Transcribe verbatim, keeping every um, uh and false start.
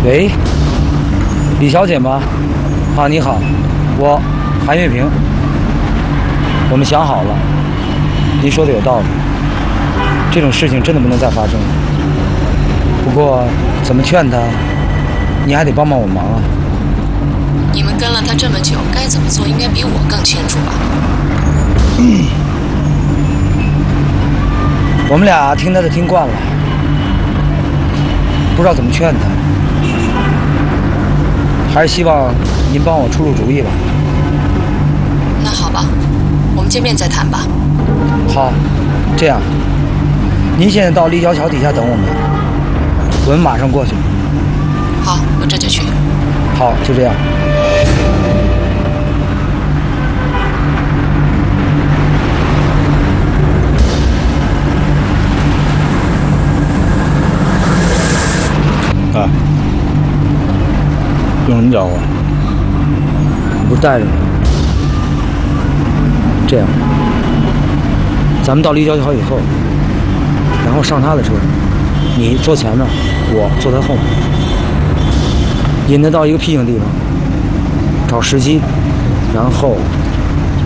喂，李小姐吗？啊，你好，我韩月平。我们想好了，您说的有道理，这种事情真的不能再发生了。不过怎么劝他，你还得帮帮我忙啊。 你们跟了他这么久，该怎么做应该比我更清楚吧？ 嗯，我们俩听他的听惯了，不知道怎么劝他，还是希望您帮我出出主意吧。 那好吧，我们见面再谈吧。 好，这样，您现在到立交桥底下等我们，我们马上过去。 好，我这就去。 好，就这样。 哎，用什么叫唤？ 你不是带着吗？这样，咱们到立交桥以后，然后上他的车，你坐前面，我坐他后面，引他到一个僻静地方，找时机，然后